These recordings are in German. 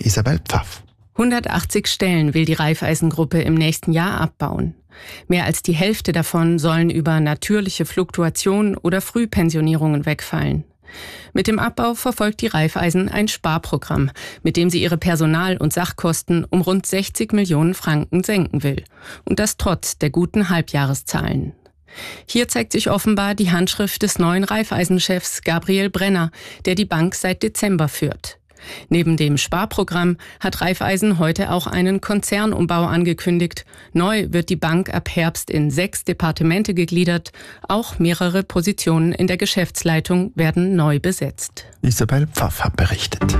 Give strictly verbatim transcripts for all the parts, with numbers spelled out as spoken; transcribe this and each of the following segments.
Isabel Pfaff. hundertachtzig Stellen will die Raiffeisen-Gruppe im nächsten Jahr abbauen. Mehr als die Hälfte davon sollen über natürliche Fluktuation oder Frühpensionierungen wegfallen. Mit dem Abbau verfolgt die Raiffeisen ein Sparprogramm, mit dem sie ihre Personal- und Sachkosten um rund sechzig Millionen Franken senken will. Und das trotz der guten Halbjahreszahlen. Hier zeigt sich offenbar die Handschrift des neuen Raiffeisen-Chefs Gabriel Brenner, der die Bank seit Dezember führt. Neben dem Sparprogramm hat Raiffeisen heute auch einen Konzernumbau angekündigt. Neu wird die Bank ab Herbst in sechs Departemente gegliedert. Auch mehrere Positionen in der Geschäftsleitung werden neu besetzt. Isabel Pfaff hat berichtet.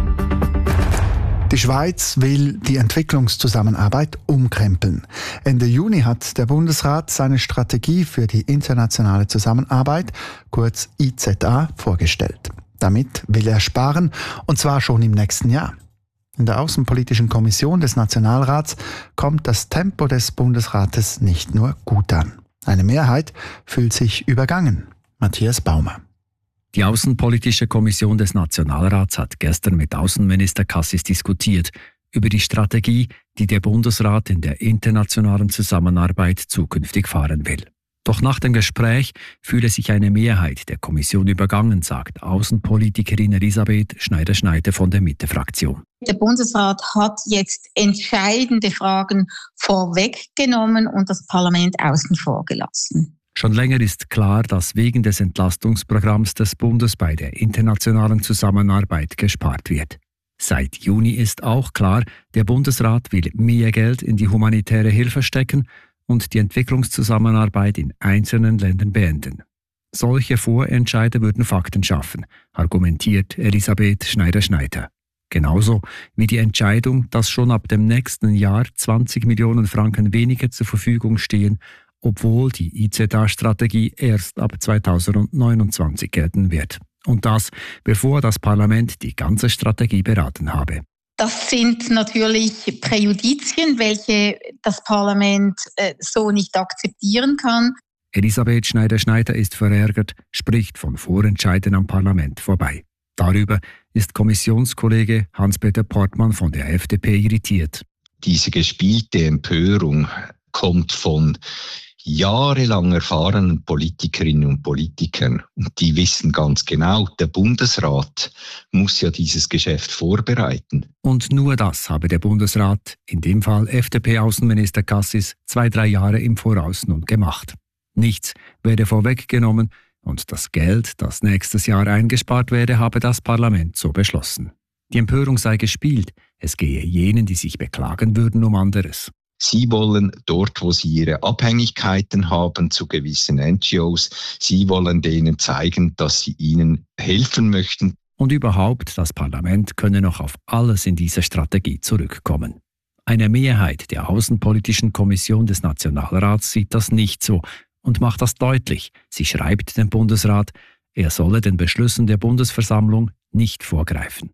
Die Schweiz will die Entwicklungszusammenarbeit umkrempeln. Ende Juni hat der Bundesrat seine Strategie für die internationale Zusammenarbeit, kurz I Z A, vorgestellt. Damit will er sparen, und zwar schon im nächsten Jahr. In der Außenpolitischen Kommission des Nationalrats kommt das Tempo des Bundesrates nicht nur gut an. Eine Mehrheit fühlt sich übergangen. Matthias Baumer. Die Außenpolitische Kommission des Nationalrats hat gestern mit Außenminister Cassis diskutiert über die Strategie, die der Bundesrat in der internationalen Zusammenarbeit zukünftig fahren will. Doch nach dem Gespräch fühle sich eine Mehrheit der Kommission übergangen, sagt Außenpolitikerin Elisabeth Schneider-Schneider von der Mitte-Fraktion. Der Bundesrat hat jetzt entscheidende Fragen vorweggenommen und das Parlament außen vor gelassen. Schon länger ist klar, dass wegen des Entlastungsprogramms des Bundes bei der internationalen Zusammenarbeit gespart wird. Seit Juni ist auch klar, der Bundesrat will mehr Geld in die humanitäre Hilfe stecken und die Entwicklungszusammenarbeit in einzelnen Ländern beenden. Solche Vorentscheide würden Fakten schaffen, argumentiert Elisabeth Schneider-Schneider. Genauso wie die Entscheidung, dass schon ab dem nächsten Jahr zwanzig Millionen Franken weniger zur Verfügung stehen, obwohl die I Z A-Strategie erst ab zweitausendneunundzwanzig gelten wird. Und das, bevor das Parlament die ganze Strategie beraten habe. Das sind natürlich Präjudizien, welche das Parlament äh, so nicht akzeptieren kann. Elisabeth Schneider-Schneider ist verärgert, spricht von Vorentscheiden am Parlament vorbei. Darüber ist Kommissionskollege Hans-Peter Portmann von der F D P irritiert. Diese gespielte Empörung kommt von jahrelang erfahrenen Politikerinnen und Politikern. Und die wissen ganz genau, der Bundesrat muss ja dieses Geschäft vorbereiten. Und nur das habe der Bundesrat, in dem Fall F D P-Außenminister Cassis, zwei, drei Jahre im Voraus nun gemacht. Nichts werde vorweggenommen und das Geld, das nächstes Jahr eingespart werde, habe das Parlament so beschlossen. Die Empörung sei gespielt, es gehe jenen, die sich beklagen würden, um anderes. Sie wollen dort, wo sie ihre Abhängigkeiten haben zu gewissen N G Os, sie wollen denen zeigen, dass sie ihnen helfen möchten. Und überhaupt, das Parlament könne noch auf alles in dieser Strategie zurückkommen. Eine Mehrheit der Außenpolitischen Kommission des Nationalrats sieht das nicht so und macht das deutlich. Sie schreibt dem Bundesrat, er solle den Beschlüssen der Bundesversammlung nicht vorgreifen.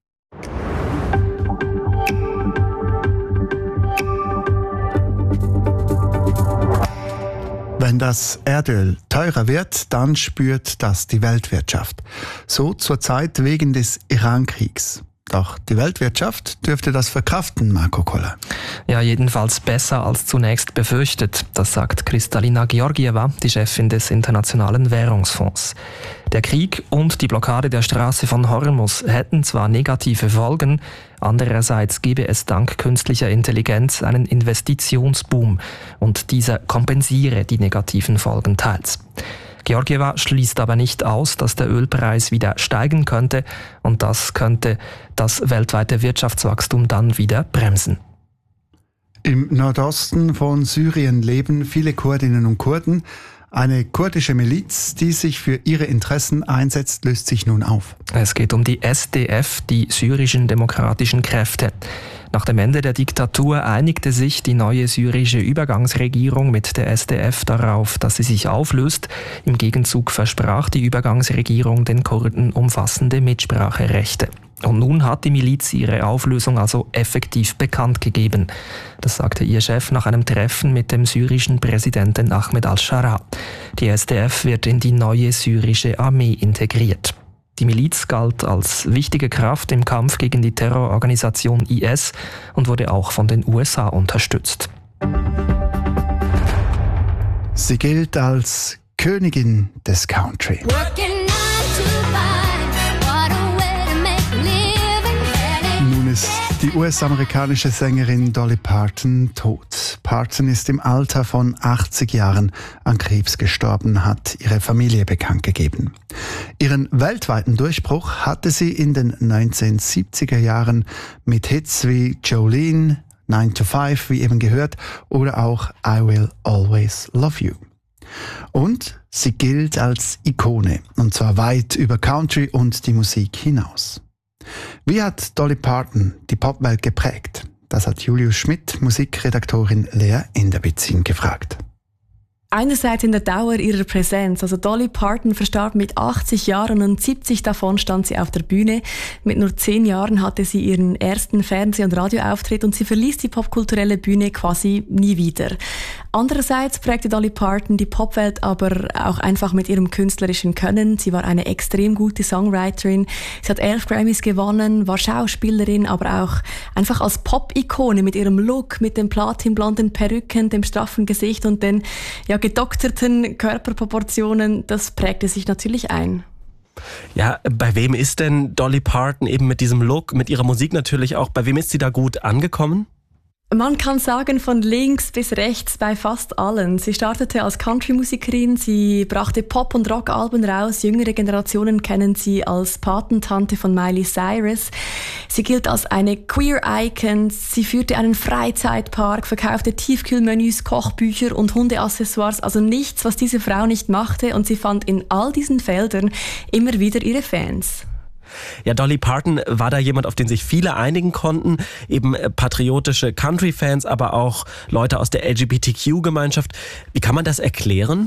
Wenn das Erdöl teurer wird, dann spürt das die Weltwirtschaft. So zurzeit wegen des Iran-Kriegs. Doch die Weltwirtschaft dürfte das verkraften, Marco Koller. Ja, jedenfalls besser als zunächst befürchtet. Das sagt Kristalina Georgieva, die Chefin des Internationalen Währungsfonds. Der Krieg und die Blockade der Straße von Hormuz hätten zwar negative Folgen, andererseits gebe es dank künstlicher Intelligenz einen Investitionsboom und dieser kompensiere die negativen Folgen teils. Georgieva schließt aber nicht aus, dass der Ölpreis wieder steigen könnte und das könnte das weltweite Wirtschaftswachstum dann wieder bremsen. Im Nordosten von Syrien leben viele Kurdinnen und Kurden. Eine kurdische Miliz, die sich für ihre Interessen einsetzt, löst sich nun auf. Es geht um die S D F, die syrischen demokratischen Kräfte. Nach dem Ende der Diktatur einigte sich die neue syrische Übergangsregierung mit der S D F darauf, dass sie sich auflöst. Im Gegenzug versprach die Übergangsregierung den Kurden umfassende Mitspracherechte. Und nun hat die Miliz ihre Auflösung also effektiv bekannt gegeben. Das sagte ihr Chef nach einem Treffen mit dem syrischen Präsidenten Ahmed al-Shara. Die S D F wird in die neue syrische Armee integriert. Die Miliz galt als wichtige Kraft im Kampf gegen die Terrororganisation I S und wurde auch von den U S A unterstützt. Sie gilt als Königin des Country. Nun ist die U S-amerikanische Sängerin Dolly Parton tot. Parton ist im Alter von achtzig Jahren an Krebs gestorben, hat ihre Familie bekannt gegeben. Ihren weltweiten Durchbruch hatte sie in den neunzehnhundertsiebziger Jahren mit Hits wie Jolene, nine to five, wie eben gehört, oder auch I Will Always Love You. Und sie gilt als Ikone, und zwar weit über Country und die Musik hinaus. Wie hat Dolly Parton die Popwelt geprägt? Das hat Julius Schmidt, Musikredaktorin Lea Inderbitzin, gefragt. Einerseits in der Dauer ihrer Präsenz. Also Dolly Parton verstarb mit achtzig Jahren und siebzig davon stand sie auf der Bühne. Mit nur zehn Jahren hatte sie ihren ersten Fernseh- und Radioauftritt und sie verließ die popkulturelle Bühne quasi nie wieder. Andererseits prägte Dolly Parton die Popwelt aber auch einfach mit ihrem künstlerischen Können. Sie war eine extrem gute Songwriterin. Sie hat elf Grammys gewonnen, war Schauspielerin, aber auch einfach als Pop-Ikone mit ihrem Look, mit den platinblonden Perücken, dem straffen Gesicht und den ja, gedokterten Körperproportionen. Das prägte sich natürlich ein. Ja, bei wem ist denn Dolly Parton eben mit diesem Look, mit ihrer Musik natürlich auch, bei wem ist sie da gut angekommen? Man kann sagen, von links bis rechts bei fast allen. Sie startete als Country-Musikerin, sie brachte Pop- und Rock-Alben raus. Jüngere Generationen kennen sie als Patentante von Miley Cyrus. Sie gilt als eine Queer-Icon. Sie führte einen Freizeitpark, verkaufte Tiefkühlmenüs, Kochbücher und Hundeaccessoires. Also nichts, was diese Frau nicht machte. Und sie fand in all diesen Feldern immer wieder ihre Fans. Ja, Dolly Parton war da jemand, auf den sich viele einigen konnten, eben patriotische Country-Fans, aber auch Leute aus der L G B T Q-Gemeinschaft. Wie kann man das erklären?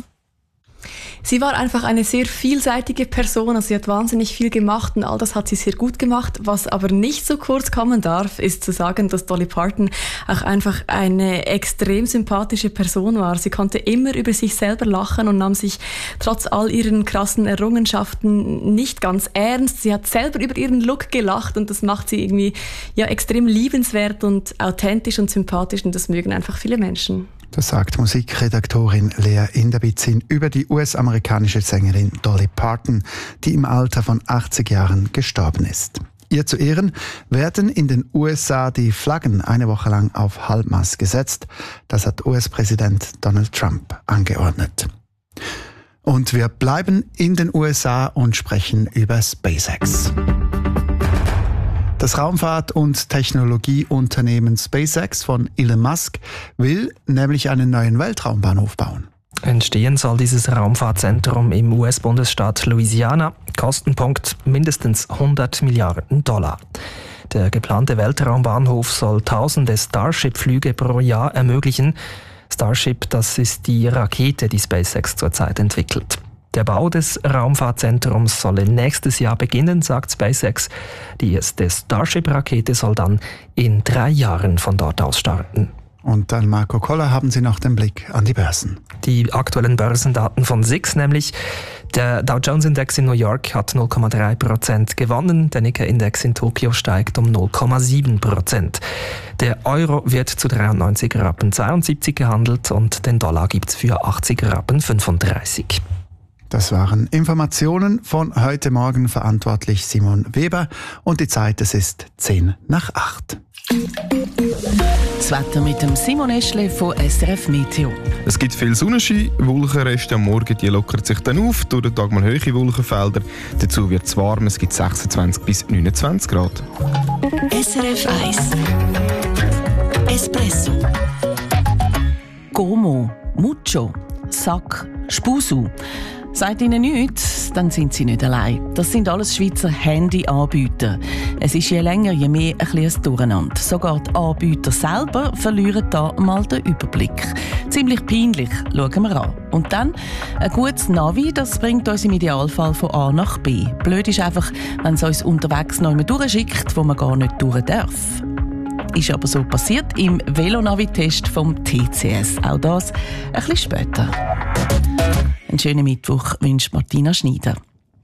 Sie war einfach eine sehr vielseitige Person, also sie hat wahnsinnig viel gemacht und all das hat sie sehr gut gemacht. Was aber nicht so kurz kommen darf, ist zu sagen, dass Dolly Parton auch einfach eine extrem sympathische Person war. Sie konnte immer über sich selber lachen und nahm sich trotz all ihren krassen Errungenschaften nicht ganz ernst. Sie hat selber über ihren Look gelacht und das macht sie irgendwie ja extrem liebenswert und authentisch und sympathisch und das mögen einfach viele Menschen. Das sagt Musikredaktorin Lea Inderbitzin über die U S-amerikanische Sängerin Dolly Parton, die im Alter von achtzig Jahren gestorben ist. Ihr zu Ehren werden in den U S A die Flaggen eine Woche lang auf Halbmast gesetzt. Das hat U S-Präsident Donald Trump angeordnet. Und wir bleiben in den U S A und sprechen über SpaceX. Das Raumfahrt- und Technologieunternehmen SpaceX von Elon Musk will nämlich einen neuen Weltraumbahnhof bauen. Entstehen soll dieses Raumfahrtzentrum im U S-Bundesstaat Louisiana. Kostenpunkt mindestens hundert Milliarden Dollar. Der geplante Weltraumbahnhof soll tausende Starship-Flüge pro Jahr ermöglichen. Starship, das ist die Rakete, die SpaceX zurzeit entwickelt. Der Bau des Raumfahrtzentrums soll nächstes Jahr beginnen, sagt SpaceX. Die erste Starship-Rakete soll dann in drei Jahren von dort aus starten. Und dann, Marco Koller, haben Sie noch den Blick an die Börsen. Die aktuellen Börsendaten von S I X nämlich. Der Dow Jones Index in New York hat null Komma drei Prozent gewonnen. Der Nikkei-Index in Tokio steigt um null Komma sieben Prozent. Der Euro wird zu dreiundneunzig Rappen zweiundsiebzig gehandelt und den Dollar gibt's für achtzig Rappen fünfunddreißig. Das waren Informationen von heute Morgen, verantwortlich Simon Weber. Und die Zeit, es ist zehn nach acht. Das Wetter mit dem Simon Eschle von S R F Meteo. Es gibt viel Sonnenschein, Wolkenreste am Morgen, die lockern sich dann auf, durch den Tag mal hohe Wolkenfelder. Dazu wird es warm, es gibt sechsundzwanzig bis neunundzwanzig Grad. S R F eins Espresso Como, Mucho, Sack, Spusu. Sagt Ihnen nichts, dann sind Sie nicht allein. Das sind alles Schweizer Handyanbieter. Es ist je länger, je mehr ein bisschen ein Durcheinander. Sogar die Anbieter selber verlieren da mal den Überblick. Ziemlich peinlich, schauen wir an. Und dann, ein gutes Navi, das bringt uns im Idealfall von A nach B. Blöd ist einfach, wenn es uns unterwegs noch jemand durchschickt, wo man gar nicht durch darf. Ist aber so passiert im Velonavi-Test vom T C S. Auch das ein bisschen später. Einen schönen Mittwoch wünscht Martina Schneider.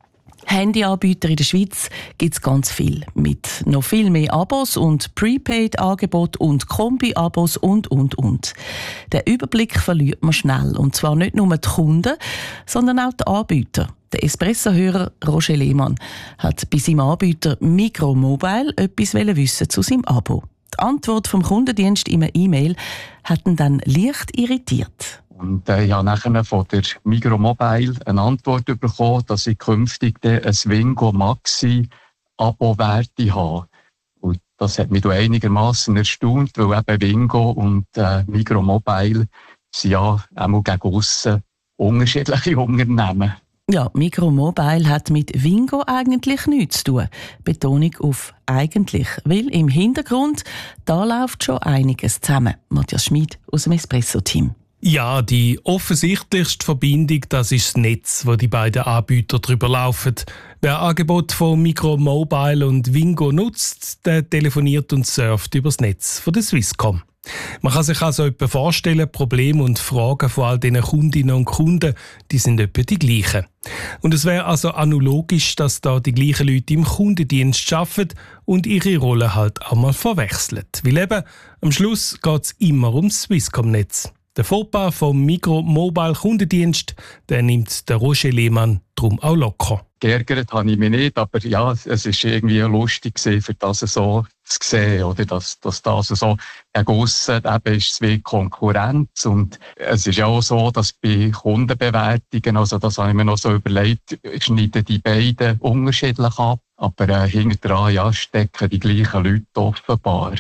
Handyanbieter in der Schweiz gibt es ganz viel. Mit noch viel mehr Abos und Prepaid-Angeboten und Kombi-Abos und, und, und. Den Überblick verliert man schnell. Und zwar nicht nur die Kunden, sondern auch die Anbieter. Der Espresso-Hörer Roger Lehmann hat bei seinem Anbieter Migros Mobile etwas wissen zu seinem Abo. Die Antwort vom Kundendienst in einer E-Mail hat ihn dann leicht irritiert. Und äh, ich habe nachher von der Migros Mobile eine Antwort bekommen, dass ich künftig ein Wingo Maxi Abo-Werte habe. Und das hat mich einigermaßen erstaunt, weil eben Wingo und äh, Migros Mobile sind ja auch gegen aussen unterschiedliche Unternehmen. Ja, Migros Mobile hat mit Wingo eigentlich nichts zu tun. Betonung auf eigentlich, weil im Hintergrund, da läuft schon einiges zusammen. Matthias Schmid aus dem Espresso-Team. Ja, die offensichtlichste Verbindung, das ist das Netz, wo die beiden Anbieter drüber laufen. Wer Angebot von Migros Mobile und Wingo nutzt, der telefoniert und surft über das Netz von der Swisscom. Man kann sich also etwa vorstellen, Probleme und Fragen von all diesen Kundinnen und Kunden, die sind etwa die gleichen. Und es wäre also analogisch, dass da die gleichen Leute im Kundendienst arbeiten und ihre Rolle halt auch mal verwechseln. Weil eben, am Schluss geht es immer ums Swisscom-Netz. Der Fauxpas vom Migros Mobile Kundendienst, der nimmt der Roger Lehmann drum auch locker. Geärgert habe ich mich nicht, aber ja, es war irgendwie lustig für das so zu sehen, oder? Dass, dass das so gegen aussen eben ist es wie Konkurrenz. Und es ist ja auch so, dass bei Kundenbewertungen, also das habe ich mir noch so überlegt, schneiden die beiden unterschiedlich ab, aber äh, hinter dran ja, stecken die gleichen Leute offenbar.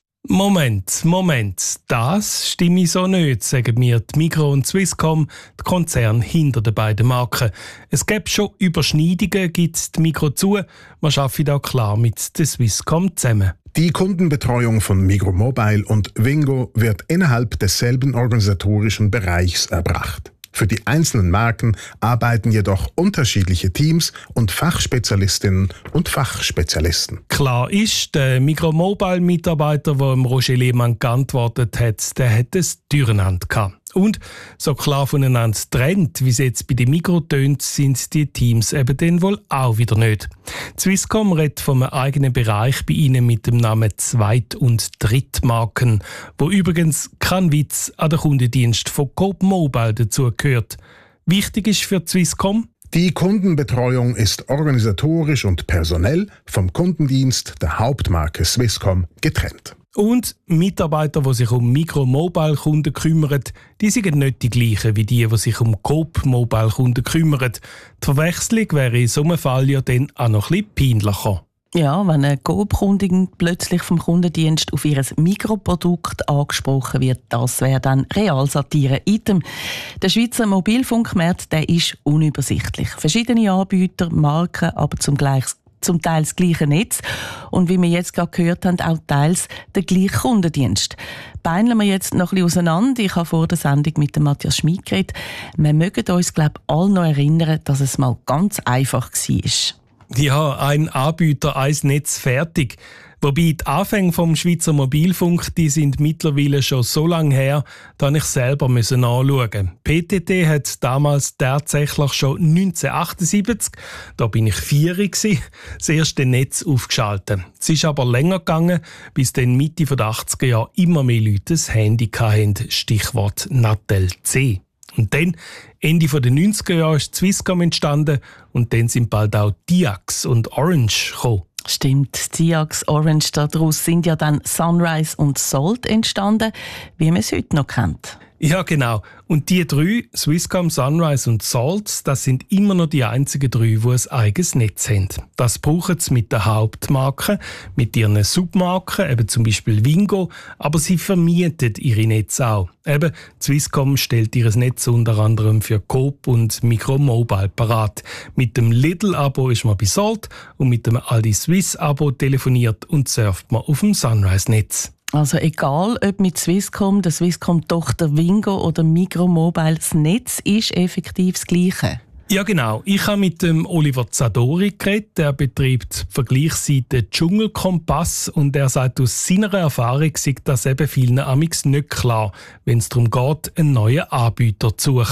Moment, Moment, das stimme ich so nicht, sagen mir die Migros und Swisscom, die Konzerne hinter den beiden Marken. Es gibt schon Überschneidungen, gibt die Migros zu, man arbeitet auch klar mit der Swisscom zusammen. Die Kundenbetreuung von Migros Mobile und Wingo wird innerhalb desselben organisatorischen Bereichs erbracht. Für die einzelnen Marken arbeiten jedoch unterschiedliche Teams und Fachspezialistinnen und Fachspezialisten. Klar ist, der Migros Mobile-Mitarbeiter, der Roger Lehmann geantwortet hat, der hat es durcheinander gehabt. Und so klar voneinander trennt, wie es jetzt bei den Migros tönt, sind die Teams eben dann wohl auch wieder nicht. Swisscom redet von einem eigenen Bereich bei ihnen mit dem Namen Zweit- und Drittmarken, wo übrigens kein Witz an den Kundendienst von Coop Mobile dazugehört. Wichtig ist für die Swisscom: die Kundenbetreuung ist organisatorisch und personell vom Kundendienst der Hauptmarke Swisscom getrennt. Und Mitarbeiter, die sich um Migros-Mobile-Kunden kümmern, die sind nicht die gleichen wie die, die sich um Coop-Mobile-Kunden kümmern. Die Verwechslung wäre in so einem Fall ja dann auch noch ein bisschen peinlicher. Ja, wenn eine Coop-Kundin plötzlich vom Kundendienst auf ihr Mikroprodukt angesprochen wird, das wäre dann Realsatire-Item. Der Schweizer Mobilfunkmarkt, der ist unübersichtlich. Verschiedene Anbieter, Marken, aber zum gleichen zum Teil das gleiche Netz und wie wir jetzt gerade gehört haben, auch teils der gleiche Kundendienst. Beineln wir jetzt noch ein bisschen auseinander. Ich habe vor der Sendung mit dem Matthias Schmid geredet. Wir mögen uns, glaube ich, alle noch erinnern, dass es mal ganz einfach war. Ja, ein Anbieter, ein Netz, fertig. Wobei die Anfänge vom Schweizer Mobilfunk, die sind mittlerweile schon so lange her, dass ich selber nachschauen. P T T hat damals tatsächlich schon neunzehnhundertachtundsiebzig, da bin ich vier, das erste Netz aufgeschaltet. Es ist aber länger gegangen, bis dann Mitte der achtziger Jahre immer mehr Leute ein Handy hatten, Stichwort Natel C. Und dann, Ende der neunziger Jahre, ist Swisscom entstanden und dann sind bald auch Diax und Orange gekommen. Stimmt, Diax, Orange, daraus sind ja dann Sunrise und Salt entstanden, wie man es heute noch kennt. Ja, genau. Und die drei, Swisscom, Sunrise und Salt, das sind immer noch die einzigen drei, die ein eigenes Netz haben. Das brauchen sie mit der Hauptmarke, mit ihren Submarken, eben zum Beispiel Wingo, aber sie vermieten ihre Netze auch. Eben, Swisscom stellt ihr Netz unter anderem für Coop und Migros Mobile parat. Mit dem Lidl-Abo ist man bei Salt und mit dem Aldi Swiss-Abo telefoniert und surft man auf dem Sunrise-Netz. Also egal, ob mit Swisscom, der Swisscom-Tochter Wingo oder Migros Mobile, das Netz ist effektiv das Gleiche. Ja genau, ich habe mit dem Oliver Zadori geredet, der betreibt die Vergleichsseite Dschungelkompass und er sagt, aus seiner Erfahrung sei das eben vielen amix nicht klar, wenn es darum geht, einen neuen Anbieter zu suchen.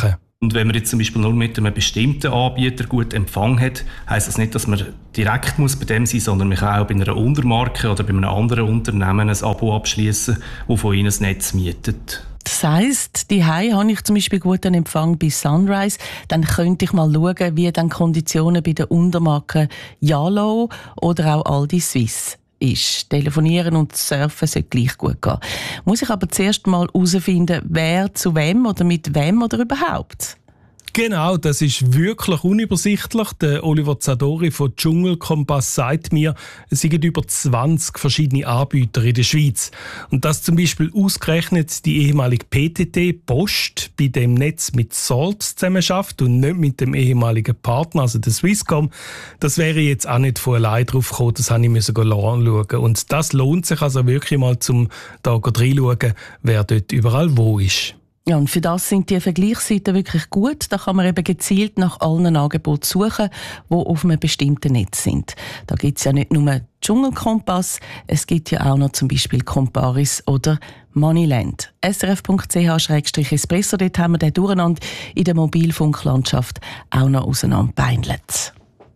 Und wenn man jetzt zum Beispiel nur mit einem bestimmten Anbieter gut Empfang hat, heisst das nicht, dass man direkt muss bei dem sein muss, sondern man kann auch bei einer Untermarke oder bei einem anderen Unternehmen ein Abo abschließen, das von ihnen das Netz mietet. Das heisst, daheim habe ich zum Beispiel guten Empfang bei Sunrise, dann könnte ich mal schauen, wie dann Konditionen bei den Untermarken Yalo oder auch Aldi Swiss ist. Telefonieren und surfen sollte gleich gut gehen. Muss ich aber zuerst mal herausfinden, wer zu wem oder mit wem oder überhaupt? Genau, das ist wirklich unübersichtlich. Der Oliver Zadori von Dschungelkompass sagt mir, es gibt über zwanzig verschiedene Anbieter in der Schweiz. Und dass zum Beispiel ausgerechnet die ehemalige P T T Post bei dem Netz mit Salt zusammenarbeitet und nicht mit dem ehemaligen Partner, also der Swisscom, das wäre jetzt auch nicht von allein drauf gekommen, das habe ich müssen anschauen. Und das lohnt sich also wirklich mal, zum da reinschauen, wer dort überall wo ist. Ja, und für das sind die Vergleichsseiten wirklich gut. Da kann man eben gezielt nach allen Angeboten suchen, die auf einem bestimmten Netz sind. Da gibt es ja nicht nur Dschungelkompass, es gibt ja auch noch zum Beispiel Comparis oder Moneyland. S R F Punkt C H Schrägstrich Espresso, dort haben wir den Durcheinander in der Mobilfunklandschaft auch noch auseinanderbeindelt.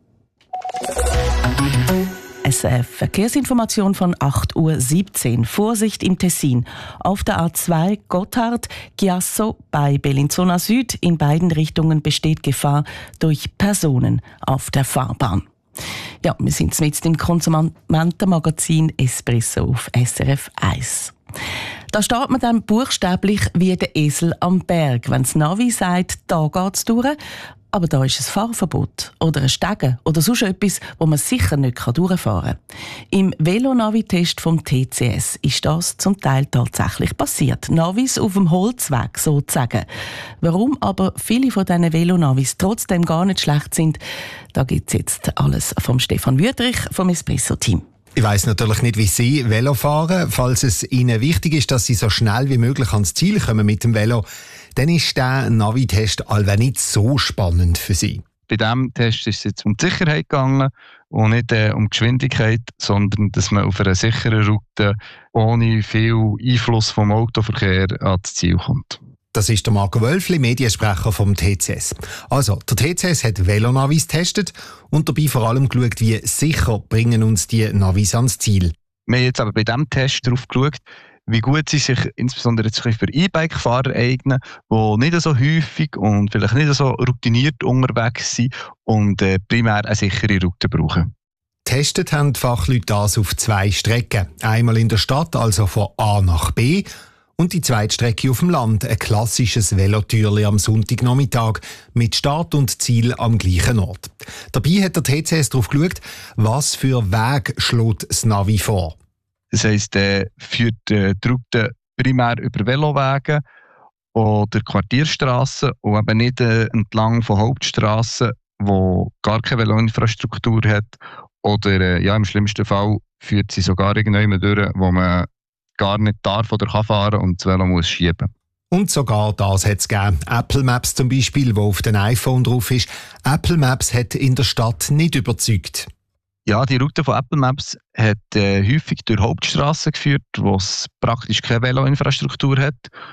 S R F Verkehrsinformation von acht Uhr siebzehn. Vorsicht im Tessin. Auf der A zwei Gotthard, Chiasso bei Bellinzona Süd. In beiden Richtungen besteht Gefahr durch Personen auf der Fahrbahn. Ja, wir sind jetzt im Konsumentenmagazin Espresso auf S R F eins. Da steht man dann buchstäblich wie der Esel am Berg, wenn das Navi sagt, da geht's durch. Aber da ist ein Fahrverbot oder ein Stegen oder sonst etwas, wo man sicher nicht durchfahren kann. Im Velonavi-Test vom T C S ist das zum Teil tatsächlich passiert. Navis auf dem Holzweg sozusagen. Warum aber viele von diesen Velonavis trotzdem gar nicht schlecht sind, da gibt es jetzt alles vom Stefan Wüthrich vom Espresso-Team. Ich weiss natürlich nicht, wie Sie Velo fahren. Falls es Ihnen wichtig ist, dass Sie so schnell wie möglich ans Ziel kommen mit dem Velo, dann ist der Navi-Test allweil nicht so spannend für Sie. Bei diesem Test ist es jetzt um die Sicherheit gegangen und nicht äh, um die Geschwindigkeit, sondern dass man auf einer sicheren Route ohne viel Einfluss vom Autoverkehr ans Ziel kommt. Das ist der Marco Wölfli, Mediensprecher vom T C S. Also, der T C S hat Velonavis getestet und dabei vor allem geschaut, wie sicher bringen uns die Navis ans Ziel. Wir haben jetzt aber bei diesem Test darauf geschaut, wie gut sie sich insbesondere jetzt für E-Bike-Fahrer eignen, die nicht so häufig und vielleicht nicht so routiniert unterwegs sind und äh, primär eine sichere Route brauchen. Testet haben die Fachleute das auf zwei Strecken. Einmal in der Stadt, also von A nach B, und die zweite Strecke auf dem Land, ein klassisches Velotürli am Sonntagnachmittag mit Start und Ziel am gleichen Ort. Dabei hat der T C S darauf geschaut, was für Weg schlägt das Navi vor. Das heisst, er führt äh, die Route primär über Velowege oder Quartierstrassen und eben nicht äh, entlang von Hauptstrassen, wo gar keine Veloinfrastruktur hat. Oder äh, ja, im schlimmsten Fall führt sie sogar irgendjemand durch, wo man gar nicht darf oder kann fahren und das Velo muss schieben. Und sogar das hat es gegeben. Apple Maps zum Beispiel, wo auf dem iPhone drauf ist. Apple Maps hat in der Stadt nicht überzeugt. Ja, die Route von Apple Maps hat äh, häufig durch Hauptstrassen geführt, wo es praktisch keine Veloinfrastruktur hat.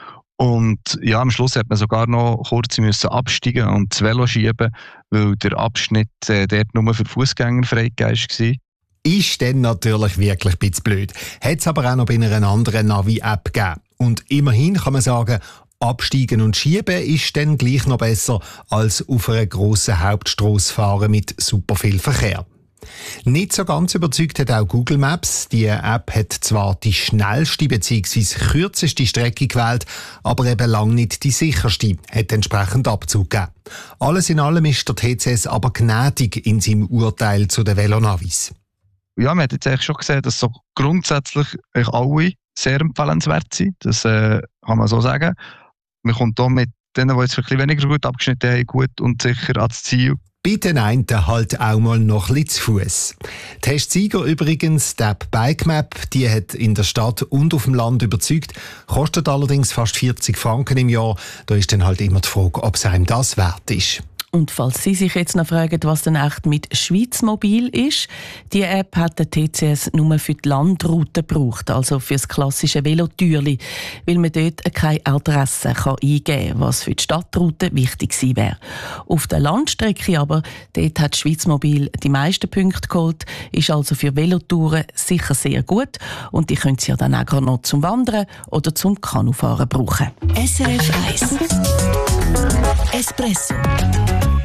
Und ja, am Schluss hat man sogar noch kurz müssen absteigen und das Velo schieben, weil der Abschnitt äh, dort nur für Fußgänger freigegeben war. Ist dann natürlich wirklich ein bisschen blöd. Hat es aber auch noch bei einer anderen Navi-App gegeben. Und immerhin kann man sagen, absteigen und schieben ist dann gleich noch besser, als auf einer grossen Hauptstrasse fahren mit super viel Verkehr. Nicht so ganz überzeugt hat auch Google Maps. Die App hat zwar die schnellste bzw. kürzeste Strecke gewählt, aber eben lang nicht die sicherste, hat entsprechend Abzug gegeben. Alles in allem ist der T C S aber gnädig in seinem Urteil zu den Velonavis. Ja, man hat jetzt eigentlich schon gesehen, dass so grundsätzlich alle sehr empfehlenswert sind. Das äh, kann man so sagen. Man kommt hier mit denen, die jetzt ein bisschen weniger gut abgeschnitten haben, gut und sicher ans Ziel. Bei den einen halt auch mal noch ein bisschen zu Fuss. Testsieger übrigens, die App BikeMap, die hat in der Stadt und auf dem Land überzeugt, kostet allerdings fast vierzig Franken im Jahr. Da ist dann halt immer die Frage, ob es einem das wert ist. Und falls Sie sich jetzt noch fragen, was denn echt mit Schweizmobil ist, die App hat der T C S nur für die Landroute gebraucht, also für das klassische Velotürli, weil man dort keine Adresse kann eingeben kann, was für die Stadtroute wichtig gewesen wäre. Auf der Landstrecke aber, dort hat Schweizmobil die meisten Punkte geholt, ist also für Velotouren sicher sehr gut und die können Sie ja dann auch gerade noch zum Wandern oder zum Kanufahren brauchen. S R F eins Espresso